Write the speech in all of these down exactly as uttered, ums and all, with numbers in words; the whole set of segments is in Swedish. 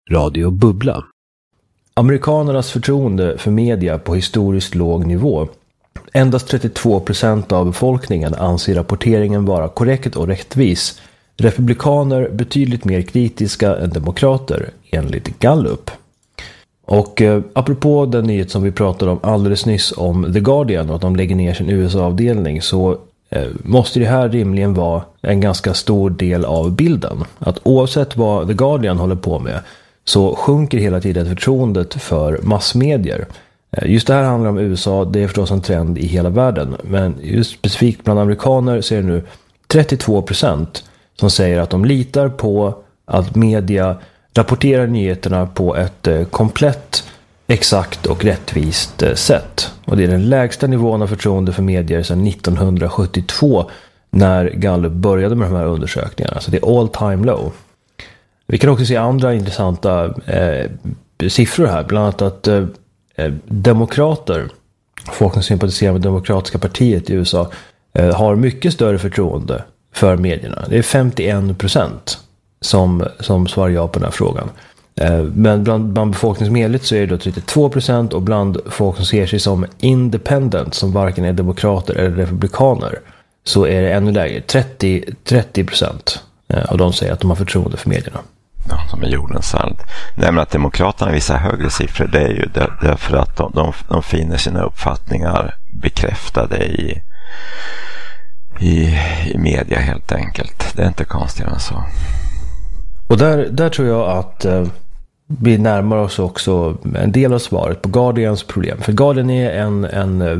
Radio Bubbla. Amerikanernas förtroende för media på historiskt låg nivå. Endast trettiotvå procent av befolkningen anser rapporteringen vara korrekt och rättvis. Republikaner betydligt mer kritiska än demokrater, enligt Gallup. Och eh, apropå den nyhet som vi pratade om alldeles nyss om The Guardian och att de lägger ner sin U S A-avdelning, så eh, måste det här rimligen vara en ganska stor del av bilden. Att oavsett vad The Guardian håller på med så sjunker hela tiden förtroendet för massmedier. Eh, just det här handlar om U S A, det är förstås en trend i hela världen. Men just specifikt bland amerikaner så är det nu trettiotvå procent som säger att de litar på att media rapporterar nyheterna på ett eh, komplett, exakt och rättvist eh, sätt. Och det är den lägsta nivån av förtroende för medier sedan nittonhundrasjuttiotvå när Gallup började med de här undersökningarna. Så det är all time low. Vi kan också se andra intressanta eh, siffror här. Bland annat att eh, demokrater, folk som sympatiserar med demokratiska partiet i U S A, eh, har mycket större förtroende för medierna. Det är femtioen procent som, som svarar ja på den här frågan. Eh, men bland, bland befolkningsmedlet så är det då trettiotvå procent, och bland folk som ser sig som independent, som varken är demokrater eller republikaner, så är det ännu lägre. trettio procent av de säger att de har förtroende för medierna. Ja, som är jordens salt. Nej, men att demokraterna visar högre siffror, det är ju därför att de, de, de finner sina uppfattningar bekräftade i, i, i media helt enkelt. Det är inte konstigare än så. Och där, där tror jag att eh, vi närmar oss också en del av svaret på Guardians problem. För Guardian är en, en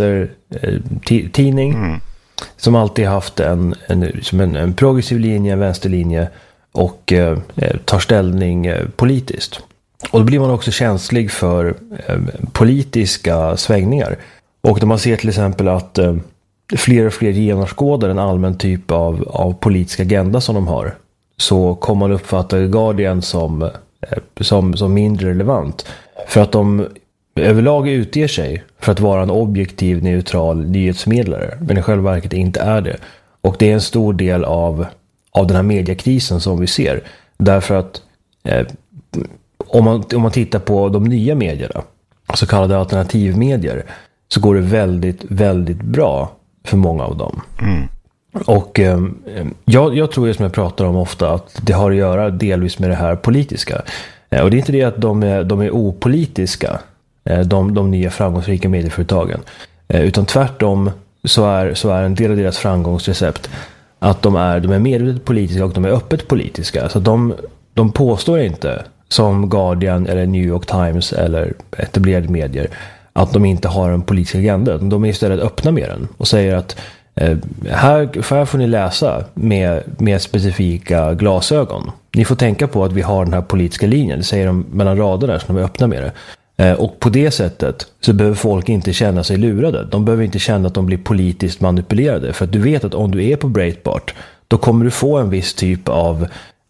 vänstertidning mm. som alltid haft en, en, som en, en progressiv linje, en vänsterlinje, och eh, tar ställning eh, politiskt. Och då blir man också känslig för eh, politiska svängningar. Och när man ser till exempel att eh, fler och fler genomskådar en allmän typ av, av politisk agenda som de har, så kommer man uppfatta Guardian som, eh, som, som mindre relevant. För att de överlag utger sig för att vara en objektiv, neutral nyhetsmedlare, men i själva verket inte är det. Och det är en stor del av av den här mediekrisen som vi ser. Därför att eh, om, man, om man tittar på de nya medierna, så kallade alternativmedier, så går det väldigt, väldigt bra för många av dem. Mm. Och eh, jag, jag tror, det som jag pratar om ofta, att det har att göra delvis med det här politiska. Eh, och det är inte det att de är, de är opolitiska, eh, de, de nya framgångsrika medieföretagen. Eh, utan tvärtom så är, så är en del av deras framgångsrecept att de är, de är medvetet politiska och de är öppet politiska. Så de, de påstår inte, som Guardian eller New York Times eller etablerade medier, att de inte har en politisk agenda. De är istället öppna med den och säger att eh, här, här får ni läsa med, med specifika glasögon. Ni får tänka på att vi har den här politiska linjen. Det säger de mellan raderna, så de är öppna med det. Och på det sättet så behöver folk inte känna sig lurade. De behöver inte känna att de blir politiskt manipulerade. För att du vet att om du är på Breitbart, då kommer du få en viss typ av,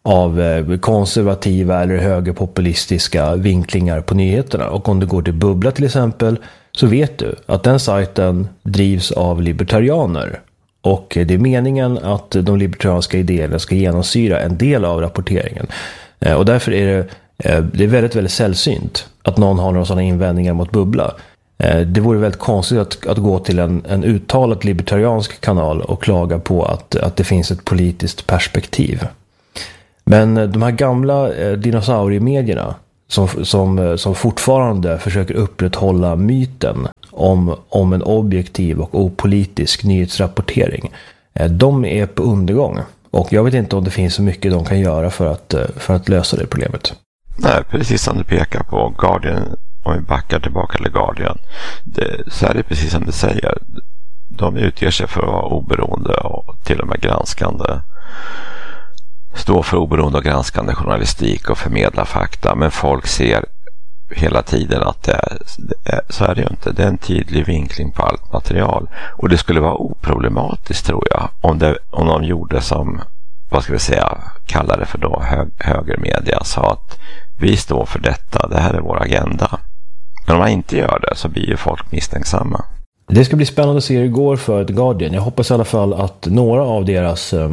av konservativa eller högerpopulistiska vinklingar på nyheterna. Och om du går till Bubbla till exempel, så vet du att den sajten drivs av libertarianer. Och det är meningen att de libertarianska idéerna ska genomsyra en del av rapporteringen. Och därför är det Det är väldigt, väldigt sällsynt att någon har några sådana invändningar mot Bubbla. Det vore väldigt konstigt att, att gå till en, en uttalat libertariansk kanal och klaga på att, att det finns ett politiskt perspektiv. Men de här gamla dinosauriemedierna som, som, som fortfarande försöker upprätthålla myten om, om en objektiv och opolitisk nyhetsrapportering, de är på undergång. Och jag vet inte om det finns så mycket de kan göra för att, för att lösa det problemet. Nej, precis som du pekar på Guardian, om vi backar tillbaka till Guardian, det, så är det precis som du säger. De utger sig för att vara oberoende och till och med granskande, stå för oberoende och granskande journalistik och förmedla fakta, men folk ser hela tiden att det är, det är, så är det ju inte. Det är en tydlig vinkling på allt material, och det skulle vara oproblematiskt, tror jag, om, det, om de gjorde som, vad ska vi säga, kallar det för då hög, högermedia, sa att vi står för detta, det här är vår agenda. Men om man inte gör det så blir ju folk misstänksamma. Det ska bli spännande att se hur det går för The Guardian. Jag hoppas i alla fall att några av deras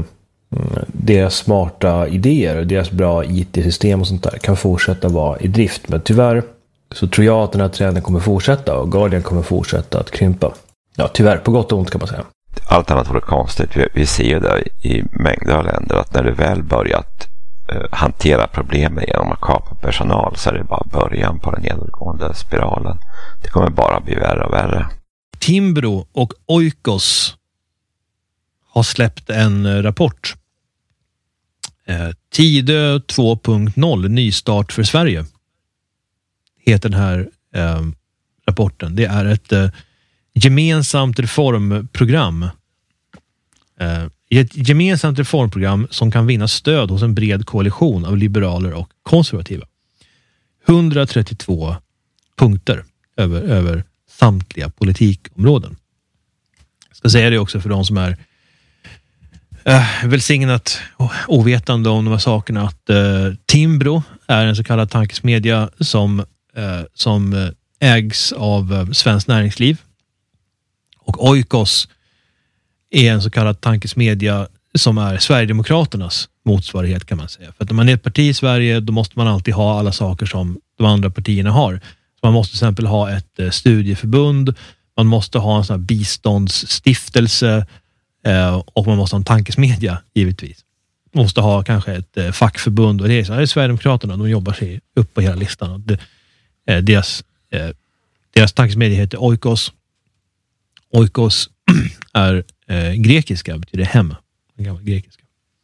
deras smarta idéer och deras bra I T-system och sånt där kan fortsätta vara i drift. Men tyvärr så tror jag att den här trenden kommer fortsätta och Guardian kommer fortsätta att krympa. Ja, tyvärr, på gott och ont kan man säga. Allt annat vore konstigt. Vi, vi ser ju det i mängder av länder att när du väl börjat uh, hantera problemen genom att kapa personal så är det bara början på den nedåtgående spiralen. Det kommer bara bli värre och värre. Timbro och Oikos har släppt en rapport. Eh, Tidö två punkt noll, nystart för Sverige, heter den här eh, rapporten. Det är ett eh, gemensamt reformprogram. Eh, ett gemensamt reformprogram som kan vinna stöd hos en bred koalition av liberaler och konservativa. hundratrettiotvå punkter över, över samtliga politikområden. Jag ska säga det också för de som är äh, välsignat och ovetande om de här sakerna, att äh, Timbro är en så kallad tankesmedja som, äh, som ägs av äh, Svenskt Näringsliv, och Oikos är en så kallad tankesmedja som är Sverigedemokraternas motsvarighet, kan man säga. För att när man är ett parti i Sverige, då måste man alltid ha alla saker som de andra partierna har. Så man måste till exempel ha ett eh, studieförbund, man måste ha en sån här biståndsstiftelse eh, och man måste ha en tankesmedja, givetvis. Man måste ha kanske ett eh, fackförbund, och det är, så, det är Sverigedemokraterna, de jobbar sig upp på hela listan. Och det, eh, deras, eh, deras tankesmedja heter Oikos. Oikos är eh, grekiska, betyder hem. Den gamla grekiska.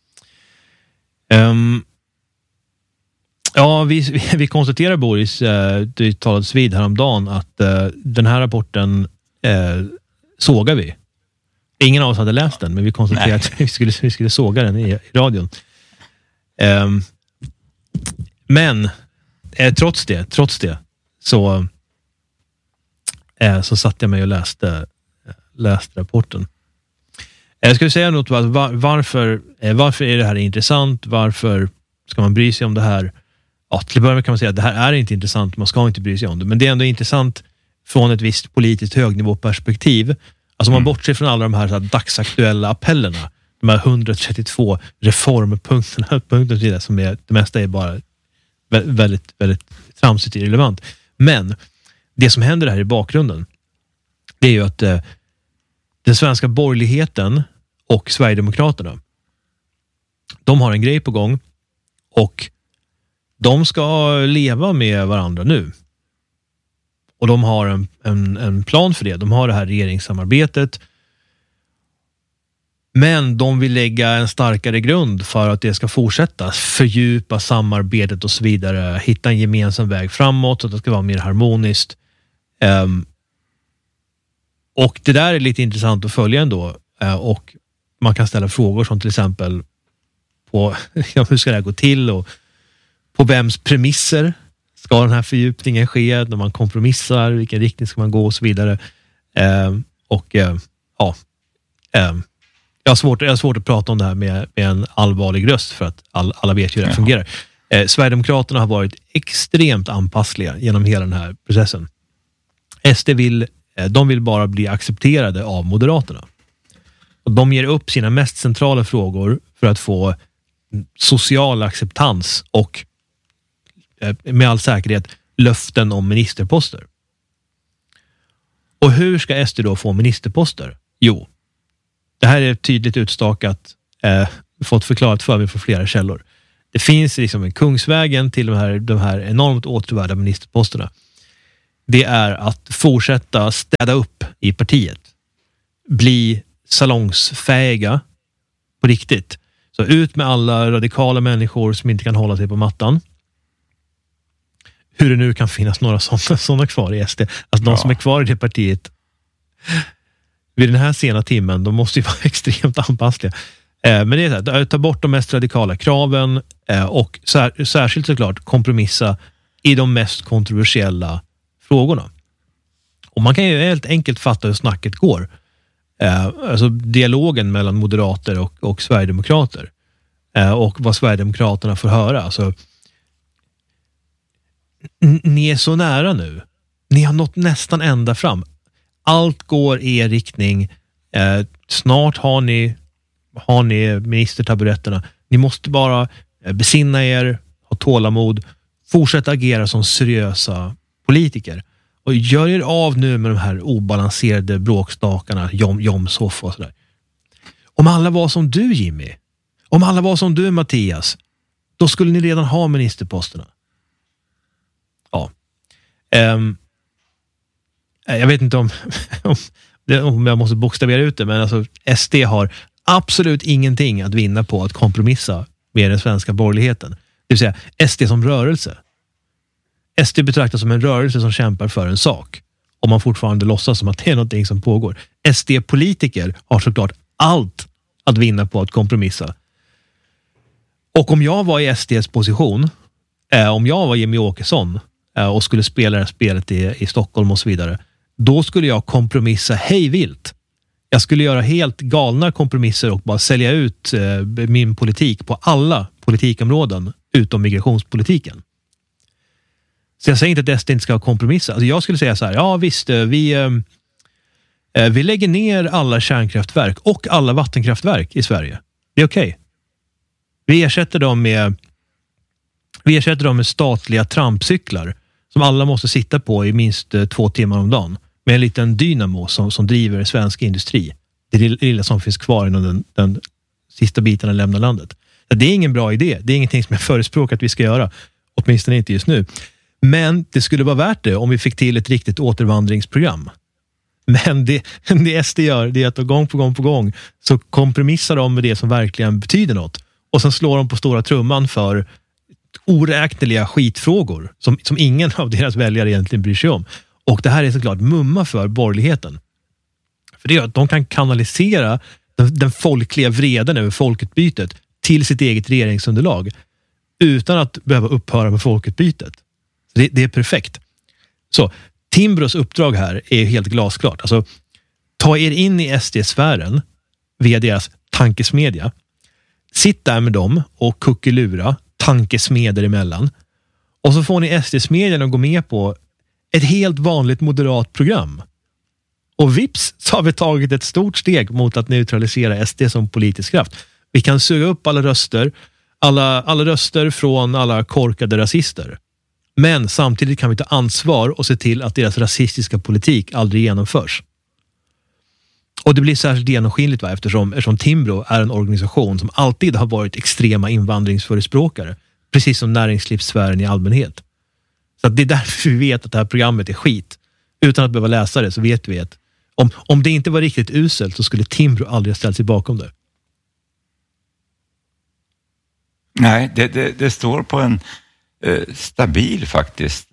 Um, ja, vi, vi konstaterar, Boris, eh, det talades vid häromdagen, att eh, den här rapporten eh, sågar vi. Ingen av oss hade läst den, men vi konstaterade Nej. att vi skulle, vi skulle såga den i, i radion. Um, men eh, trots det, trots det så, eh, så satt jag mig och läste läste rapporten. Jag skulle säga något om var, varför, varför är det här intressant? Varför ska man bry sig om det här? Ja, till att börja med kan man säga att det här är inte intressant, man ska inte bry sig om det. Men det är ändå intressant från ett visst politiskt högnivåperspektiv. Alltså man bortser från alla de här, så här dagsaktuella appellerna. De här hundratrettiotvå reformpunkterna punkterna, som är, det mesta är bara väldigt, väldigt tramsigt irrelevant. Men det som händer här i bakgrunden, det är ju att eh, den svenska borgerligheten och Sverigedemokraterna, de har en grej på gång och de ska leva med varandra nu. Och de har en, en, en plan för det. De har det här regeringssamarbetet. Men de vill lägga en starkare grund för att det ska fortsätta. Fördjupa samarbetet och så vidare. Hitta en gemensam väg framåt så att det ska vara mer harmoniskt. Um, Och det där är lite intressant att följa ändå. Och man kan ställa frågor som till exempel på hur ska det här gå till och på vems premisser ska den här fördjupningen ske, när man kompromissar, vilken riktning ska man gå och så vidare. Och ja, jag har svårt, jag har svårt att prata om det här med, med en allvarlig röst, för att all, alla vet ju hur det fungerar. Sverigedemokraterna har varit extremt anpassliga genom hela den här processen. S D vill De vill bara bli accepterade av Moderaterna. Och de ger upp sina mest centrala frågor för att få social acceptans och med all säkerhet löften om ministerposter. Och hur ska S D då få ministerposter? Jo, det här är tydligt utstakat, eh, fått förklarat för mig från flera källor. Det finns liksom en kungsvägen till de här, de här enormt återvärda ministerposterna. Det är att fortsätta städa upp i partiet. Bli salongsfähiga på riktigt. Så ut med alla radikala människor som inte kan hålla sig på mattan. Hur det nu kan finnas några sådana, sådana kvar i S D. Alltså de ja. som är kvar i det partiet vid den här sena timmen, de måste ju vara extremt anpassliga. Eh, men det är så här, ta bort de mest radikala kraven eh, och sär, särskilt såklart kompromissa i de mest kontroversiella frågorna. Och man kan ju helt enkelt fatta hur snacket går. Eh, alltså dialogen mellan moderater och, och Sverigedemokrater. Eh, och vad Sverigedemokraterna får höra. Alltså, n- ni är så nära nu. Ni har nått nästan ända fram. Allt går i er riktning. Eh, snart har ni har ni ministertaburetterna. Ni måste bara besinna er, ha tålamod, fortsätta agera som seriösa politiker. Och gör er av nu med de här obalanserade bråkstakarna, Jom, Jomshof och sådär. Om alla var som du, Jimmy, om alla var som du, Mattias, då skulle ni redan ha ministerposterna. Ja. Um, jag vet inte om, om jag måste bokstavera ut det, men alltså S D har absolut ingenting att vinna på att kompromissa med den svenska borgerligheten. Det vill säga S D som rörelse. S D betraktas som en rörelse som kämpar för en sak. Om man fortfarande låtsas som att det är någonting som pågår. S D-politiker har såklart allt att vinna på att kompromissa. Och om jag var i S D:s position, eh, om jag var Jimmy Åkesson eh, och skulle spela det här spelet i, i Stockholm och så vidare, då skulle jag kompromissa hejvilt. Jag skulle göra helt galna kompromisser och bara sälja ut eh, min politik på alla politikområden utom migrationspolitiken. Så jag säger inte att S D inte ska kompromissa. Alltså jag skulle säga så här, ja visst, vi, eh, vi lägger ner alla kärnkraftverk och alla vattenkraftverk i Sverige. Det är okej. Okay. Vi ersätter dem med vi ersätter dem med statliga trampcyklar som alla måste sitta på i minst eh, två timmar om dagen. Med en liten dynamo som, som driver svensk industri. Det lilla som finns kvar innan den, den sista biten lämnar landet. Det är ingen bra idé. Det är ingenting som jag förespråkar att vi ska göra. Åtminstone inte just nu. Men det skulle vara värt det om vi fick till ett riktigt återvandringsprogram. Men det, det S D gör, det är att gång på gång på gång så kompromissar de med det som verkligen betyder något. Och sen slår de på stora trumman för oräkneliga skitfrågor som, som ingen av deras väljare egentligen bryr sig om. Och det här är såklart mumma för borgerligheten. För det är att de kan kanalisera den, den folkliga vreden över folkutbytet till sitt eget regeringsunderlag utan att behöva upphöra med folkutbytet. Så det, det är perfekt. Så Timbros uppdrag här är helt glasklart. Alltså, ta er in i S D-sfären via deras tankesmedja. Sitt där med dem och kuckelura tankesmeder emellan. Och så får ni S D-smedjan att gå med på ett helt vanligt moderat program. Och vips så har vi tagit ett stort steg mot att neutralisera S D som politisk kraft. Vi kan suga upp alla röster, alla, alla röster från alla korkade rasister. Men samtidigt kan vi ta ansvar och se till att deras rasistiska politik aldrig genomförs. Och det blir särskilt genomskinligt va? Eftersom, eftersom Timbro är en organisation som alltid har varit extrema invandringsförespråkare. Precis som näringslivssfären i allmänhet. Så att det är därför vi vet att det här programmet är skit. Utan att behöva läsa det så vet vi att om, om det inte var riktigt uselt så skulle Timbro aldrig ha ställt sig bakom det. Nej, det, det, det står på en eh, stabil faktiskt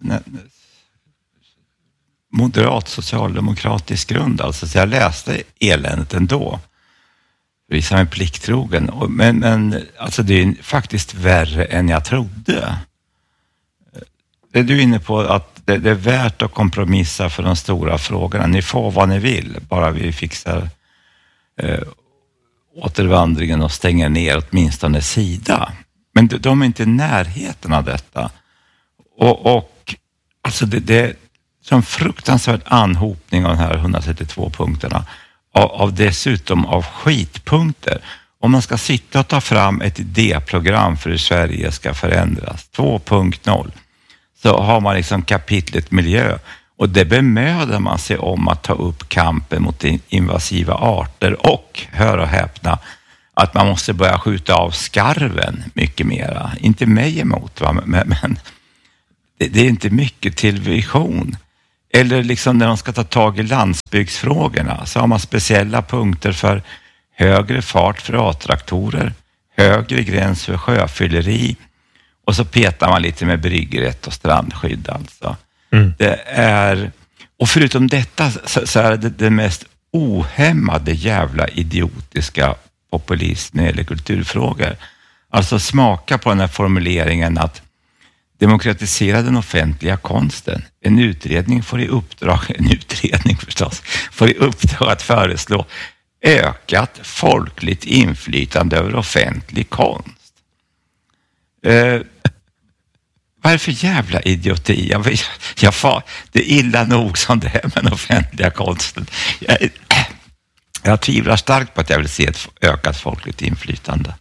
moderat socialdemokratisk grund. Alltså, så jag läste eländet ändå. Visar mig plikttrogen. Men, men alltså det är faktiskt värre än jag trodde. Det är du inne på att det, det är värt att kompromissa för de stora frågorna. Ni får vad ni vill, bara vi fixar eh, återvandringen och stänger ner åtminstone sida. Men de, de är inte i närheten av detta. Och, och alltså det, det är som fruktansvärd anhopning av de här hundratrettiotvå punkterna. Av, av dessutom av skitpunkter. Om man ska sitta och ta fram ett idéprogram för hur Sverige ska förändras. två punkt noll. Så har man liksom kapitlet miljö. Och det bemöder man sig om att ta upp kampen mot invasiva arter. Och, hör och häpna, att man måste börja skjuta av skarven mycket mera. Inte mig emot, va? Men, men det, det är inte mycket till vision. Eller liksom när de ska ta tag i landsbygdsfrågorna så har man speciella punkter för högre fart för A-traktorer, högre gräns för sjöfylleri och så petar man lite med bryggrätt och strandskydd alltså. Mm. Det är, och förutom detta så, så är det det mest ohämmade jävla idiotiska populism när det gäller kulturfrågor. Alltså smaka på den här formuleringen att demokratisera den offentliga konsten. En utredning får i uppdrag, en utredning förstås, får i uppdrag att föreslå ökat folkligt inflytande över offentlig konst. Eh, vad är det för jävla idioti? Jag, jag, jag, det är illa nog som det är med den offentliga konsten. Jag, Jag tvivlar starkt på att jag vill se ett ökat folkligt inflytande.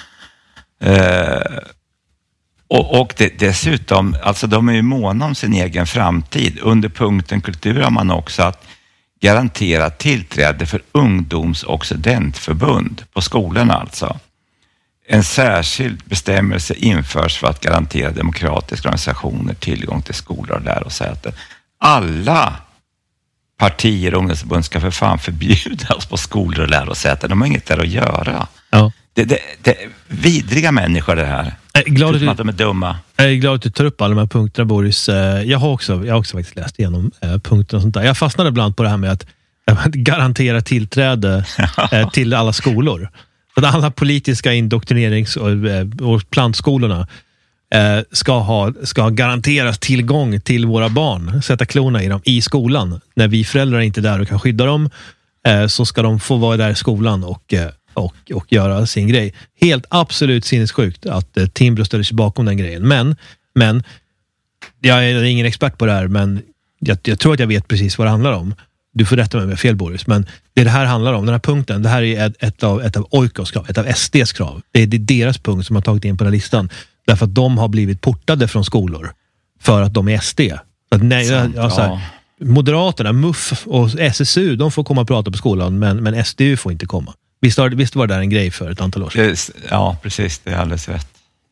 Eh, och och det, dessutom, alltså de är ju måna om sin egen framtid. Under punkten kultur har man också att garantera tillträde för ungdoms- och studentförbund på skolorna alltså. En särskild bestämmelse införs för att garantera demokratiska organisationer tillgång till skolor och lärosäten. Alla partier och ungdomsförbund ska för fan förbjudas på skolor och lärosäten. De har inget där att göra. Ja. Det, det, det är vidriga människor det här. Jag är glad att, du, att de är dumma. jag är glad att du tar upp alla de här punkterna, Boris. Jag har också, jag har också faktiskt läst igenom punkterna och sånt där. Jag fastnade ibland på det här med att garantera tillträde till alla skolor. Att alla politiska indoktrinerings- och, och plantskolorna ska ha, ska garanteras tillgång till våra barn. Sätta klorna i dem i skolan. När vi föräldrar är inte där och kan skydda dem, så ska de få vara där i skolan och Och, och göra sin grej. Helt absolut sinnessjukt att eh, Timbro ställer sig bakom den grejen. Men, men jag är ingen expert på det här, men jag, jag tror att jag vet precis vad det handlar om. Du får rätta mig med fel, Boris. Men det det här handlar om, den här punkten, det här är ett, ett av, ett av Oikos krav, ett av S D:s krav. Det är, det är deras punkt som har tagit in på den här listan. Därför att de har blivit portade från skolor för att de är S D. Så att nej, jag, jag, så här, Moderaterna, M U F och S S U, de får komma och prata på skolan, men, men S D U får inte komma. Visst var, visst var det där en grej för ett antal år sedan? Ja, precis. Det är alldeles rätt.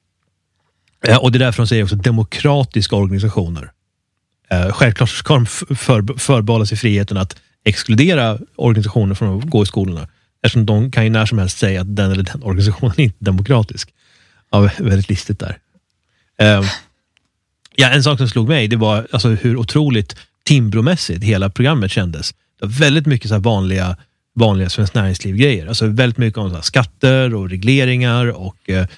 Ja, och det är därför de säger också demokratiska organisationer. Eh, självklart ska de för, förbehålla sig friheten att exkludera organisationer från att gå i skolorna. Eftersom de kan ju när som helst säga att den eller den organisationen är inte demokratisk. Ja, väldigt listigt där. Eh, ja, en sak som slog mig, det var alltså hur otroligt Timbromässigt hela programmet kändes. Det var väldigt mycket så här vanliga vanliga Svenskt Näringsliv-grejer. Alltså väldigt mycket om så här skatter och regleringar och eh,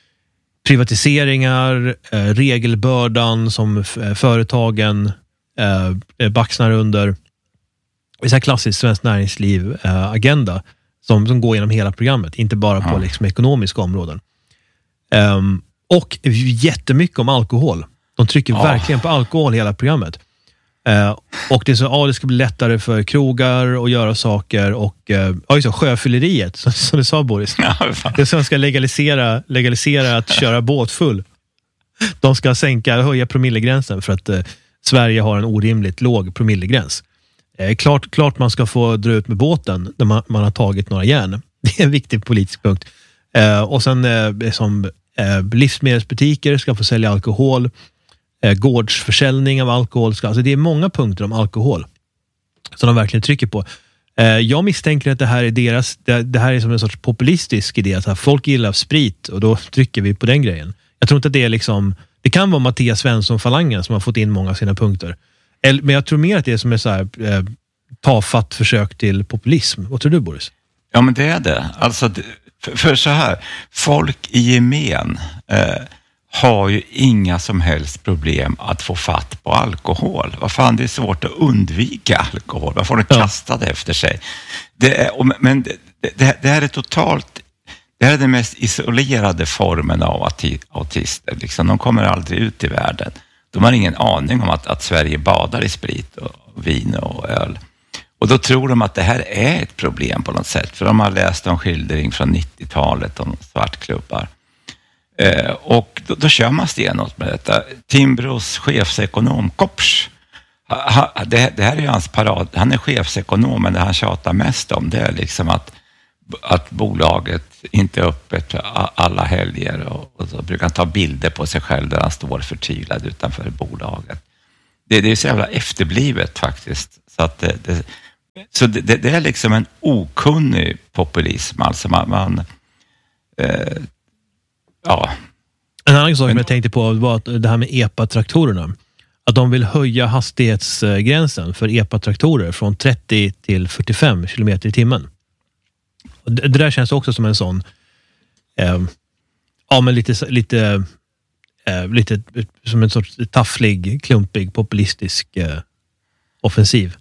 privatiseringar, eh, regelbördan som f- företagen eh, baxnar under. Det är så här klassiskt Svenskt Näringsliv-agenda eh, som, som går genom hela programmet. Inte bara på ja. liksom, ekonomiska områden. Um, och jättemycket om alkohol. De trycker ja. verkligen på alkohol hela programmet. Uh, och det är så, ja, det ska bli lättare för krogar att göra saker och uh, ja, just så, sjöfylleriet som, som du sa, Boris. Ja, det är så de ska legalisera, legalisera att köra båt full. De ska sänka, höja promillegränsen för att uh, Sverige har en orimligt låg promillegräns. Uh, klart, klart man ska få dra ut med båten när man, man har tagit några järn. Det är en viktig politisk punkt. Uh, och sen uh, som uh, livsmedelsbutiker ska få sälja alkohol. Eh, gårdsförsäljning av alkohol. Ska, alltså det är många punkter om alkohol som de verkligen trycker på. Eh, jag misstänker att det här är deras, det, det här är som en sorts populistisk idé. Att här, folk gillar sprit och då trycker vi på den grejen. Jag tror inte att det är liksom, det kan vara Mattias Svensson-falangen som har fått in många av sina punkter. El, men jag tror mer att det är som är så här eh, tafatt försök till populism. Vad tror du, Boris? Ja, men det är det. Alltså, för, för så här, folk i gemen eh, har ju inga som helst problem att få fatt på alkohol. Vad fan, det är svårt att undvika alkohol. Vad får de kastade ja. efter sig? Det är, men det, det, det här är totalt, det här är den mest isolerade formen av autister. Liksom, de kommer aldrig ut i världen. De har ingen aning om att, att Sverige badar i sprit och vin och öl. Och då tror de att det här är ett problem på något sätt. För de har läst en skildring från nittiotalet om svartklubbar. Eh, och då, då kör man stenåt med detta. Timbros chefsekonom Kopsch, ha, ha, det, det här är ju hans parad. Han är chefsekonom, men det han tjatar mest om det är liksom att, att bolaget inte är öppet alla helger. Och, och så brukar han ta bilder på sig själv där han står förtvivlad utanför bolaget. Det, det är så jävla efterblivet faktiskt. Så, att det, det, så det, det är liksom en okunnig populism. Alltså man... man eh, ja. En annan sak som jag tänkte på var att det här med E P A-traktorerna. Att de vill höja hastighetsgränsen för E P A-traktorer från trettio till fyrtiofem kilometer i timmen. Och det, det där känns också som en sån eh, ja, men lite, lite, eh, lite som en sorts tafflig, klumpig, populistisk eh, offensiv.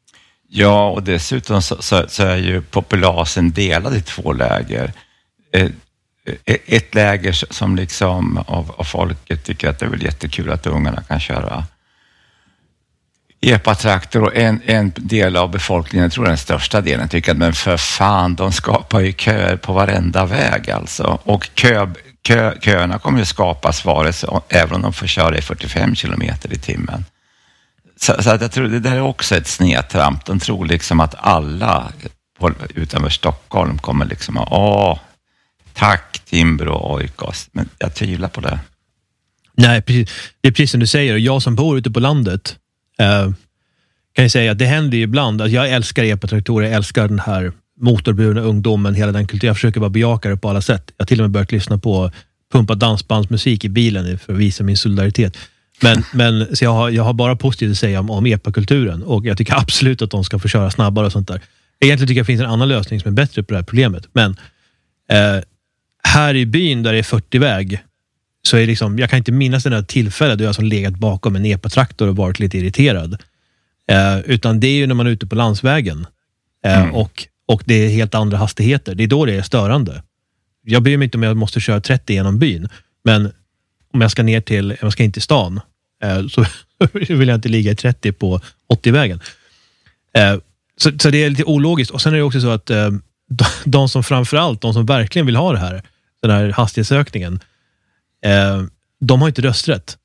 Ja, och dessutom så, så, så är ju populasen delad i två läger. Eh, Ett läger som liksom av, av folket tycker att det är väl jättekul att ungarna kan köra epatraktor och en, en del av befolkningen, jag tror den största delen, tycker att men för fan, de skapar ju köer på varenda väg alltså. Och kö, kö, köerna kommer ju skapas vare sig, även om de får köra i fyrtiofem kilometer i timmen. Så, så att jag tror det där är också ett snedtramp. De tror liksom att alla på, utanför Stockholm kommer liksom att åh, tack Timbro och Oikos. Men jag tvivlar på det. Nej, precis. Det är precis som du säger. Och jag som bor ute på landet eh, kan ju säga att det händer ju ibland att jag älskar epatraktorer, jag älskar den här motorburna ungdomen, hela den kulturen. Jag försöker bara bejaka det på alla sätt. Jag har till och med börjat lyssna på pumpa dansbandsmusik i bilen för att visa min solidaritet. Men, men så jag, har, jag har bara positivt att säga om, om epakulturen och jag tycker absolut att de ska få köra snabbare och sånt där. Egentligen tycker jag att det finns en annan lösning som är bättre på det här problemet. Men eh, här i byn där det är fyrtio-väg så är liksom, jag kan inte minnas den här tillfället då jag som legat bakom en epatraktor och varit lite irriterad. Eh, utan det är ju när man är ute på landsvägen eh, mm. och, och det är helt andra hastigheter. Det är då det är störande. Jag bryr mig inte om jag måste köra trettio genom byn, men om jag ska ner till, jag ska in till stan eh, så vill jag inte ligga i trettio på åttio-vägen. Eh, så, så det är lite ologiskt. Och sen är det också så att eh, de, de som framförallt, de som verkligen vill ha det här, den här hastighetsökningen, eh, de har inte rösträtt.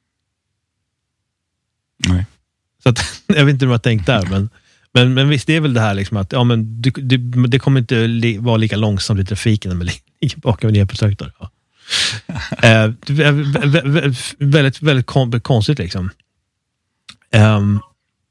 Nej. Så att, jag vet inte hur man har tänkt där, men, men, men visst, det är väl det här liksom att ja, men det, det, det kommer inte li, vara lika långsamt i trafiken när man ligger bakom en epatraktor. Ja. eh, väldigt, väldigt, väldigt konstigt liksom. Um,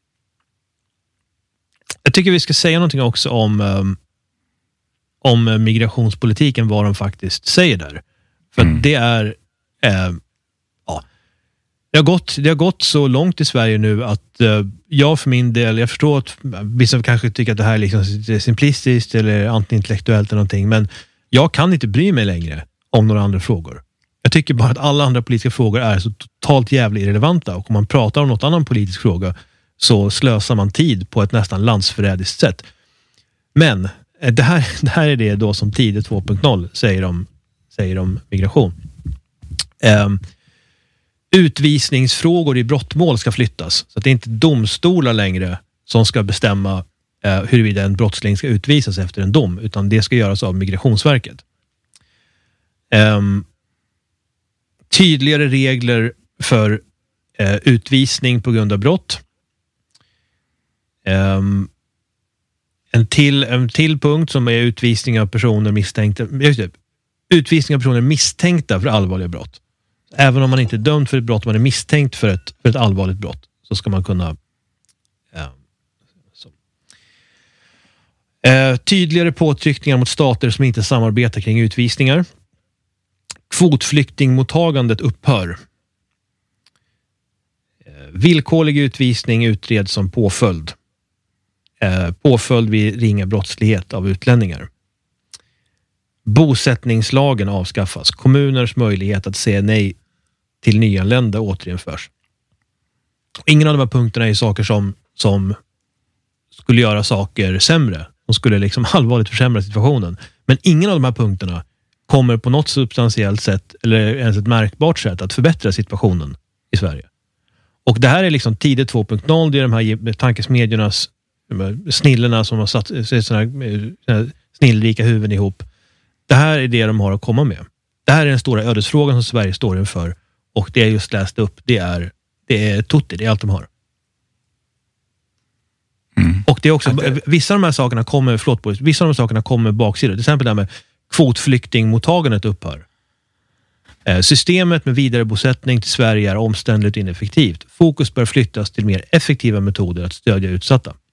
jag tycker vi ska säga någonting också om um, om migrationspolitiken, vad de faktiskt säger där. För mm. det är uh, ja, det har gått det har gått så långt i Sverige nu att uh, jag för min del, jag förstår att vissa kanske tycker att det här är liksom är simplistiskt eller antiintellektuellt eller någonting, men jag kan inte bry mig längre om några andra frågor. Jag tycker bara att alla andra politiska frågor är så totalt jävla irrelevanta, och om man pratar om något annan politisk fråga så slösar man tid på ett nästan landsförrädiskt sätt. Men det här, det här är det då som Tider två punkt noll säger om, säger om migration. Um, utvisningsfrågor i brottmål ska flyttas, så att det är inte domstolar längre som ska bestämma uh, huruvida en brottsling ska utvisas efter en dom, utan det ska göras av Migrationsverket. Um, tydligare regler för uh, utvisning på grund av brott. Um, en, till, en till punkt som är utvisning av personer misstänkta, just det, utvisning av personer misstänkta för allvarliga brott. Även om man inte är dömd för ett brott, man är misstänkt för ett, för ett allvarligt brott, så ska man kunna uh, så. Uh, tydligare påtryckningar mot stater som inte samarbetar kring utvisningar. Kvotflyktingmottagandet upphör. Villkorlig utvisning utreds som påföljd. Påföljd vid ringa brottslighet av utlänningar. Bosättningslagen avskaffas. Kommuners möjlighet att säga nej till nyanlända återinförs. Ingen av de här punkterna är saker som, som skulle göra saker sämre. De skulle liksom allvarligt försämra situationen. Men ingen av de här punkterna kommer på något substantiellt sätt eller ens ett märkbart sätt att förbättra situationen i Sverige. Och det här är liksom Tider två punkt noll, det är de här tankesmedjornas snillena som har satt sådana här snillrika huvuden ihop. Det här är det de har att komma med. Det här är den stora ödesfrågan som Sverige står inför, och det jag just läst upp, det är, det är tutti, det är allt de har. Mm. Och det är också, det... vissa av de här sakerna kommer, förlåt på, vissa av de här sakerna kommer baksidan. Till exempel det här med kvotflyktingmottagandet upphör. Systemet med vidarebosättning till Sverige är omständligt och ineffektivt. Fokus bör flyttas till mer effektiva metoder att stödja utsatta.